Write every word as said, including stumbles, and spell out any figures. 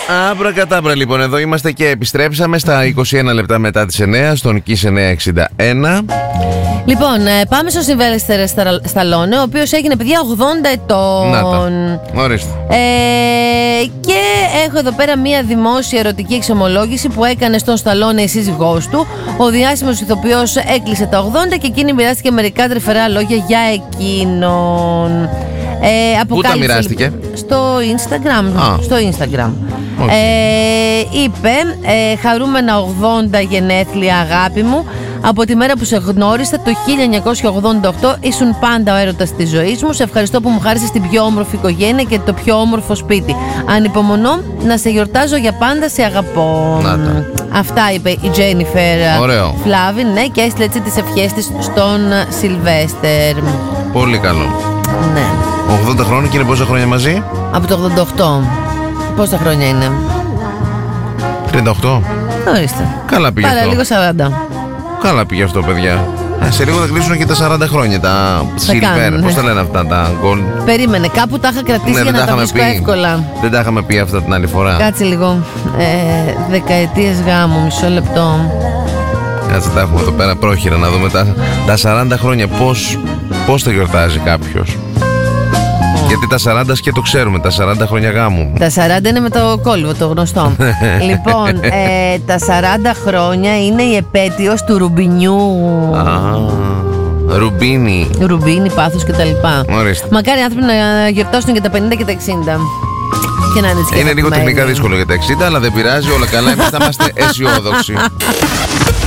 Άμπρακατάμπρα λοιπόν, εδώ είμαστε και επιστρέψαμε στα είκοσι ένα λεπτά μετά τις εννιά στον Kiss εννιακόσια εξήντα ένα. Λοιπόν, πάμε στο Σιλβέστερ Σταλόνε, ο οποίος έγινε παιδιά ογδόντα ετών. Να τα, ορίστε. Ε, και έχω εδώ πέρα μία δημόσια ερωτική εξομολόγηση που έκανε στον Σταλόνε η σύζυγός του. Ο διάσημος ηθοποιός έκλεισε τα ογδόντα και εκείνη μοιράστηκε μερικά τρυφερά λόγια για εκείνον. Ε, Πού τα μοιράστηκε? Στο Instagram. Α. Στο Instagram. Okay. Ε, είπε ε, χαρούμενα ογδόντα γενέθλια αγάπη μου. Από τη μέρα που σε γνώρισα το χίλια εννιακόσια ογδόντα οκτώ ήσουν πάντα ο έρωτας της ζωής μου. Σε ευχαριστώ που μου χάρισες την πιο όμορφη οικογένεια και το πιο όμορφο σπίτι. Ανυπομονώ να σε γιορτάζω για πάντα, σε αγαπώ. Αυτά είπε η Τζένιφερ Φλάβιν, ναι, και έστειλε έτσι τις ευχές της στον Σιλβέστερ. Πολύ καλό. Ναι. ογδόντα χρόνια και είναι πόσα χρόνια μαζί? Από το ογδόντα οκτώ. Πόσα χρόνια είναι? τριάντα οκτώ. Ορίστε. Καλά πήγε. Πάρα αυτό. λίγο σαράντα. Καλά πήγε αυτό, παιδιά. Ε, σε λίγο θα κλείσουν και τα σαράντα χρόνια τα Silver. Πώς τα λένε αυτά τα gold? Περίμενε, κάπου τα είχα κρατήσει, ναι, για να τα βρίσκω εύκολα. Δεν τα είχαμε πει αυτά την άλλη φορά. Κάτσε λίγο. Ε, δεκαετίες γάμου, μισό λεπτό. Κάτσε, τα έχουμε εδώ πέρα πρόχειρα να δούμε τα, τα σαράντα χρόνια. Πώς, πώς τα γιορτάζει κάποιος? Γιατί τα σαράντα και το ξέρουμε, τα σαράντα χρόνια γάμου. Τα σαράντα είναι με το κόλυβο, το γνωστό. Λοιπόν, ε, τα σαράντα χρόνια είναι η επέτειος του Ρουμπινιού. Α, Ρουμπίνι. Ρουμπίνι, πάθος κτλ. Μακάρι οι άνθρωποι να γιορτάσουν και τα πενήντα και τα εξήντα. Και να είναι έτσι. Είναι λίγο τεχνικά δύσκολο για τα εξήντα, αλλά δεν πειράζει, όλα καλά. Εμείς θα είμαστε αισιόδοξοι.